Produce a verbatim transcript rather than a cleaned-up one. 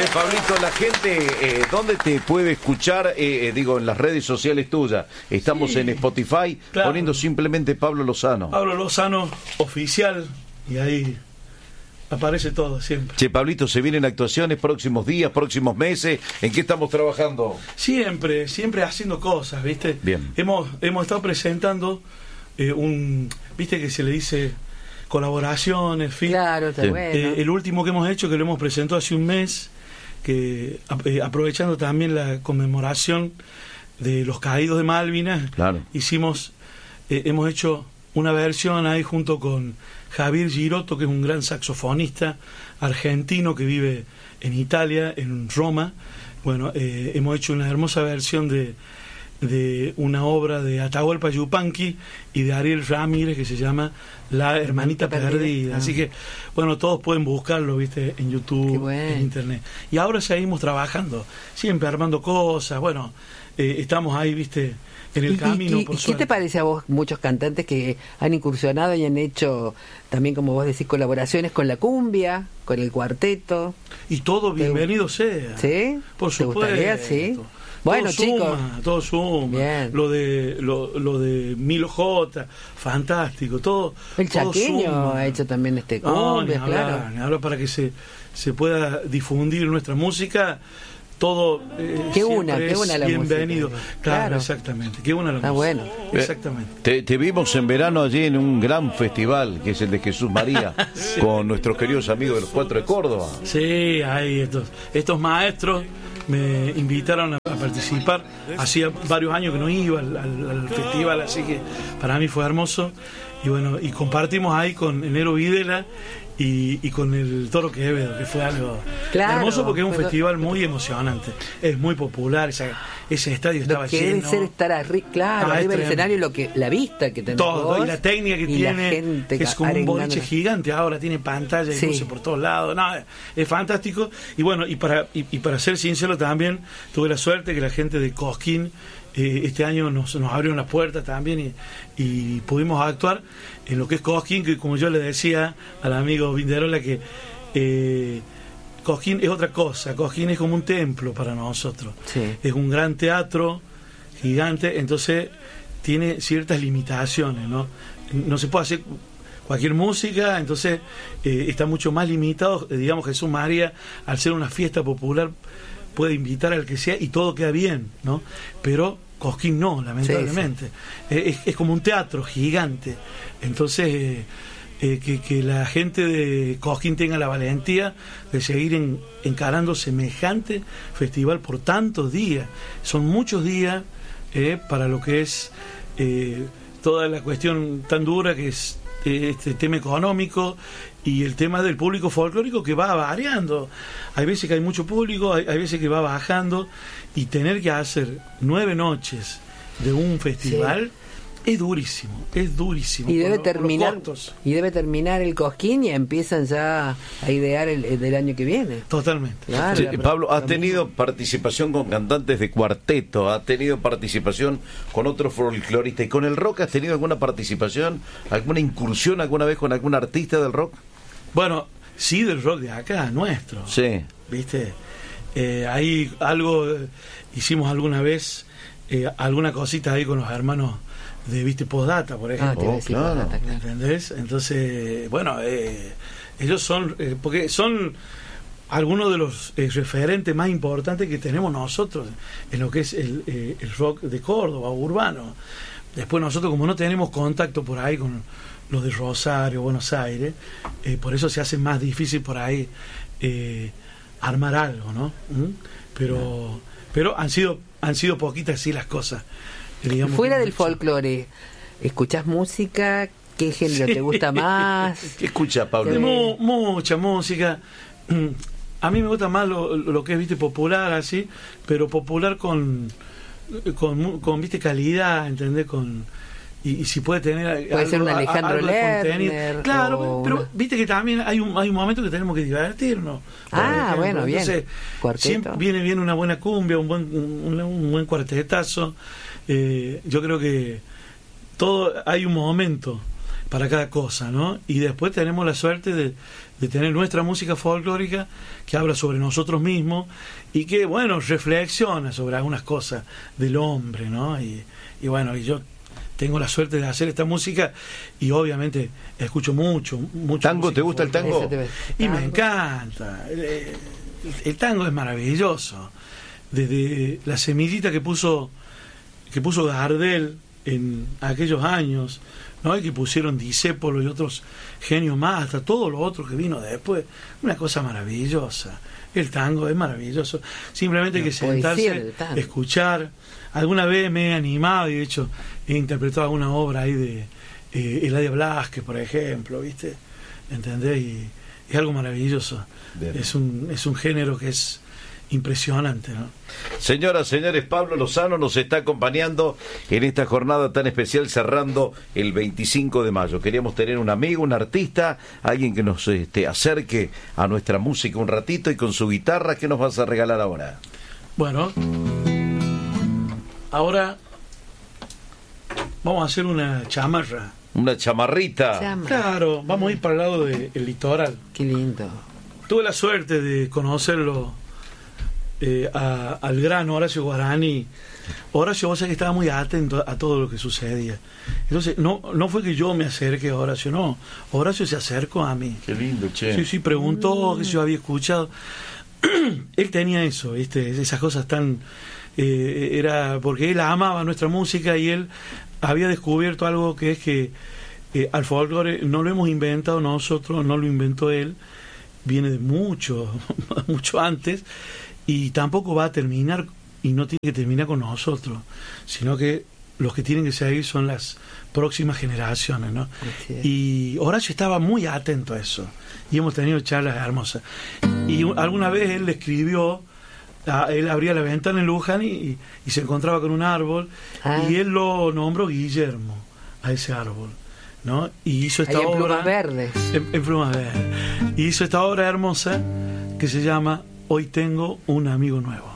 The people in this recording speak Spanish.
Pablito, la gente, eh, ¿dónde te puede escuchar? Eh, eh, digo, en las redes sociales tuyas. Estamos sí. en Spotify, claro. poniendo simplemente Pablo Lozano. Pablo Lozano, oficial, y ahí aparece todo siempre. Che, Pablito, ¿se vienen actuaciones próximos días, próximos meses? ¿En qué estamos trabajando? Siempre, siempre haciendo cosas, ¿viste? Bien. Hemos, hemos estado presentando eh, un, ¿viste que se le dice colaboraciones, fin? Claro, está sí. bueno. Eh, el último que hemos hecho, que lo hemos presentado hace un mes, que eh, aprovechando también la conmemoración de los caídos de Malvinas, claro. hicimos, eh, hemos hecho una versión ahí junto con Javier Girotto, que es un gran saxofonista argentino que vive en Italia, en Roma. Bueno, eh, hemos hecho una hermosa versión de, de una obra de Atahualpa Yupanqui y de Ariel Ramírez que se llama La Hermanita Perdida. Perdida. Ah. Así que, bueno, todos pueden buscarlo, viste, en YouTube, bueno. en Internet. Y ahora seguimos trabajando, siempre armando cosas. Bueno, eh, estamos ahí, viste, en el ¿Y, camino, y, por ¿Y suerte. qué te parece a vos, muchos cantantes que han incursionado y han hecho también, como vos decís, colaboraciones con la cumbia, con el cuarteto? Y todo bienvenido sea. ¿Sí? Por ¿Te supuesto. gustaría? Sí. Bueno, todo chicos, suma, todo suma. Bien. Lo de lo, lo de Milo J, fantástico, todo. El todo Chaqueño suma. ha hecho también este No, cumbia, ni hablar, claro. ni hablar para que se se pueda difundir nuestra música. Todo eh, qué una, qué una la bienvenido. música. Claro, Claro, exactamente. Qué una la ah, música. bueno. Exactamente. Te, te vimos en verano allí en un gran festival que es el de Jesús María, sí. con nuestros queridos amigos de los Cuatro de Córdoba. Sí, hay estos, estos maestros me invitaron a, a participar. Hacía varios años que no iba al, al, al festival, así que para mí fue hermoso. Y bueno, y compartimos ahí con Enero Videla y, y con el Toro Quevedo, que fue algo claro, hermoso porque es un pero, festival muy emocionante, es muy popular, esa, ese estadio estaba lo que lleno. Debe ser estar arri claro, ah, arriba del escenario, lo que, la vista que tenés todo, vos, y la técnica que y tiene, que es como un boliche gigante, ahora tiene pantalla y sí. luces por todos lados, no, es fantástico. Y bueno, y para, y, y para ser sincero también, tuve la suerte que la gente de Cosquín eh, este año nos, nos abrieron las puertas también y, y pudimos actuar en lo que es Cosquín, que como yo le decía al amigo Vinderola, que eh, Cosquín es otra cosa. Cosquín es como un templo para nosotros, sí. es un gran teatro gigante, entonces tiene ciertas limitaciones, no, no se puede hacer cualquier música, entonces eh, está mucho más limitado. Digamos, Jesús María, al ser una fiesta popular, puede invitar al que sea y todo queda bien, ¿no? Pero Cosquín no, lamentablemente. Sí, sí. Es, es como un teatro gigante. Entonces, eh, eh, que, que la gente de Cosquín tenga la valentía de seguir en, encarando semejante festival por tantos días. Son muchos días eh, para lo que es eh, toda la cuestión tan dura que es eh, este tema económico y el tema del público folclórico, que va variando. Hay veces que hay mucho público, hay, hay veces que va bajando, y tener que hacer nueve noches de un festival sí. es durísimo, es durísimo. Y debe lo, terminar y debe terminar el Cosquín y empiezan ya a idear el, el del año que viene. Totalmente. Claro. Sí, Pablo, ¿has tenido participación con cantantes de cuarteto? ¿Has tenido participación con otros folcloristas? ¿Y con el rock has tenido alguna participación, alguna incursión alguna vez con algún artista del rock? Bueno, sí, del rock de acá, nuestro. Sí. ¿Viste? Eh, ahí algo, eh, hicimos alguna vez, eh, alguna cosita ahí con los hermanos de, ¿viste? Postdata, por ejemplo. Ah, oh, claro. Postdata, claro. ¿Entendés? Entonces, bueno, eh, ellos son, eh, porque son algunos de los eh, referentes más importantes que tenemos nosotros en lo que es el, eh, el rock de Córdoba, urbano. Después nosotros, como no tenemos contacto por ahí con los de Rosario, Buenos Aires, eh, por eso se hace más difícil por ahí eh, armar algo, ¿no? ¿Mm? Pero pero han sido han sido poquitas sí las cosas. Digamos, fuera del folclore, ¿escuchás música? ¿Qué género sí. te gusta más? ¿Qué escucha, Pablo? Mu mucha música. A mí me gusta más lo, lo que es, viste, popular, así, pero popular con con, con viste, calidad, ¿entendés? Con Y, y si puede tener puede algo, ser un Alejandro algo Lerner, claro, pero una... viste que también hay un hay un momento que tenemos que divertirnos. Ah, bueno, bien. Entonces, cuarteto. Viene bien una buena cumbia, un buen un, un buen cuartetazo. Eh, yo creo que todo hay un momento para cada cosa, ¿no? Y después tenemos la suerte de, de tener nuestra música folclórica que habla sobre nosotros mismos y que, bueno, reflexiona sobre algunas cosas del hombre, ¿no? Y, y bueno, y yo tengo la suerte de hacer esta música y obviamente escucho mucho, mucho. ¿Tango? ¿Te gusta el tango? Y me encanta. El, el, el tango es maravilloso. Desde la semillita que puso que puso Gardel en aquellos años, ¿no? Y que pusieron Discépolo y otros genios más, hasta todo lo otro que vino después, una cosa maravillosa. El tango es maravilloso, simplemente hay que sentarse, escuchar. Alguna vez me he animado y de hecho he interpretado alguna obra ahí de eh, Eladia Blasquez, por ejemplo, ¿viste? ¿Entendés? Y es algo maravilloso. Bien. Es un es un género que es impresionante, ¿no? Señoras, señores, Pablo Lozano nos está acompañando en esta jornada tan especial, cerrando el veinticinco de mayo. Queríamos tener un amigo, un artista, alguien que nos este, acerque a nuestra música un ratito, y con su guitarra, ¿qué nos vas a regalar ahora? Bueno, ahora vamos a hacer una chamarra. Una chamarrita. Chama. Claro, vamos a ir para el lado del litoral. Qué lindo. Tuve la suerte de conocerlo eh, a, al gran Horacio Guarani. Horacio, vos sabés que estaba muy atento a todo lo que sucedía. Entonces, no no fue que yo me acerque a Horacio, no. Horacio se acercó a mí. Qué lindo, che. Sí, sí, preguntó que si yo había escuchado. Él tenía eso, ¿viste? Esas cosas tan... Eh, era porque él amaba nuestra música y él había descubierto algo que es que eh, al folclore no lo hemos inventado nosotros, no lo inventó él, viene de mucho, mucho antes, y tampoco va a terminar, y no tiene que terminar con nosotros, sino que los que tienen que seguir son las próximas generaciones, ¿no? Y Horacio estaba muy atento a eso, y hemos tenido charlas hermosas. Y alguna vez él le escribió, a, él abría la ventana en Luján y, y se encontraba con un árbol, ah. y él lo nombró Guillermo a ese árbol, ¿no? Y hizo esta Ahí en obra plumas verdes. En, en plumas verdes. Y hizo esta obra hermosa que se llama Hoy tengo un amigo nuevo.